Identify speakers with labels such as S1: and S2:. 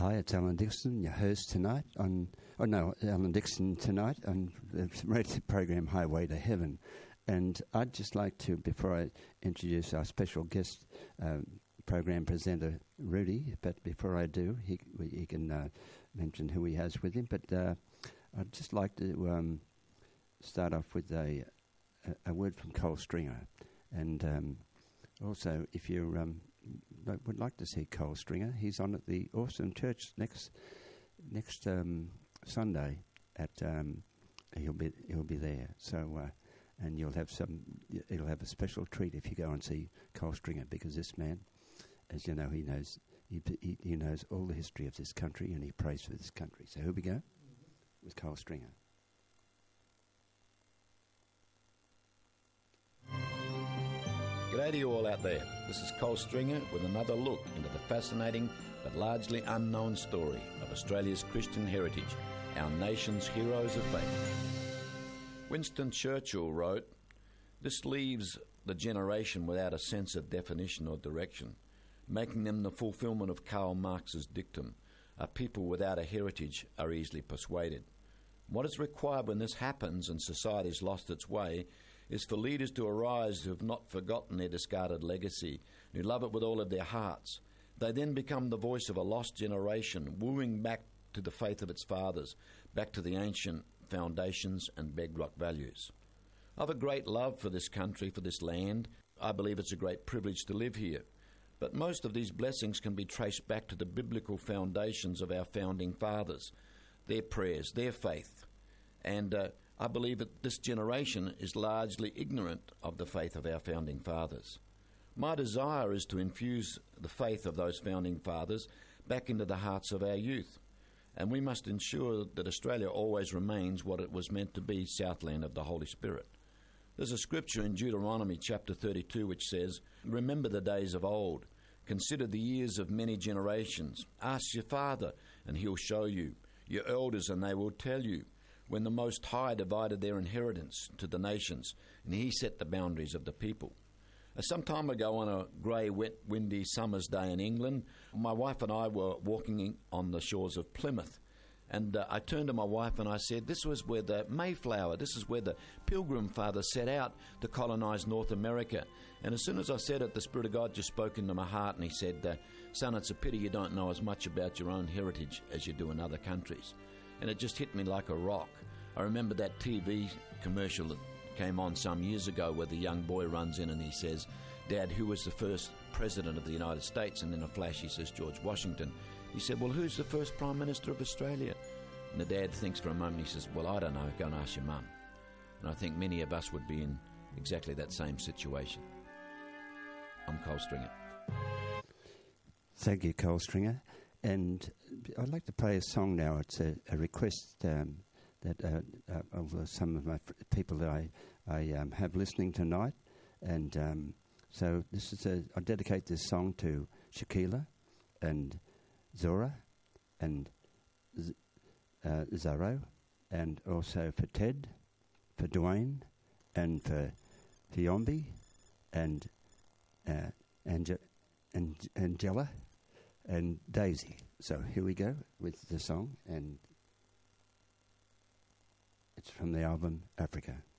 S1: Hi, it's Alan Dixon, your host tonight Alan Dixon tonight on the radio program Highway to Heaven. And I'd just like to, before I introduce our special guest program presenter, Rudy, but before I do, he can mention who he has with him. But I'd just like to start off with a word from Cole Stringer. And also, if you would like to see Cole Stringer, he's on at the Awesome Church next Sunday. He'll be there. So and you'll have a special treat if you go and see Cole Stringer, because this man, as you know, he knows all the history of this country and he prays for this country. So here we go with Cole Stringer.
S2: G'day to you all out there. This is Cole Stringer with another look into the fascinating but largely unknown story of Australia's Christian heritage, our nation's heroes of faith. Winston Churchill wrote, "This leaves the generation without a sense of definition or direction, making them the fulfillment of Karl Marx's dictum, a people without a heritage are easily persuaded." What is required when this happens and society's lost its way is for leaders to arise who have not forgotten their discarded legacy, who love it with all of their hearts. They then become the voice of a lost generation, wooing back to the faith of its fathers, back to the ancient foundations and bedrock values. I have a great love for this country, for this land. I believe it's a great privilege to live here. But most of these blessings can be traced back to the biblical foundations of our founding fathers, their prayers, their faith. And I believe that this generation is largely ignorant of the faith of our founding fathers. My desire is to infuse the faith of those founding fathers back into the hearts of our youth. And we must ensure that Australia always remains what it was meant to be, Southland of the Holy Spirit. There's a scripture in Deuteronomy chapter 32 which says, "Remember the days of old. Consider the years of many generations. Ask your father, and he'll show you. Your elders, and they will tell you. When the Most High divided their inheritance to the nations, and he set the boundaries of the people." Some time ago, on a grey, wet, windy summer's day in England, my wife and I were walking on the shores of Plymouth. And I turned to my wife and I said, this was where the Mayflower, this is where the Pilgrim Fathers set out to colonise North America. And as soon as I said it, the Spirit of God just spoke into my heart and he said, "Son, it's a pity you don't know as much about your own heritage as you do in other countries." And it just hit me like a rock. I remember that TV commercial that came on some years ago where the young boy runs in and he says, "Dad, who was the first president of the United States?" And in a flash he says, "George Washington." He said, "Well, who's the first Prime Minister of Australia?" And the dad thinks for a moment. He says, "Well, I don't know. Go and ask your mum." And I think many of us would be in exactly that same situation. I'm Cole Stringer.
S1: Thank you, Cole Stringer. And I'd like to play a song now. It's a request of some of my people that I have listening tonight. And so this is I dedicate this song to Shaquila and Zora and Zaro, and also for Ted, for Dwayne, and for Fiombi, and Angela, and Daisy. So here we go with the song, and it's from the album Africa.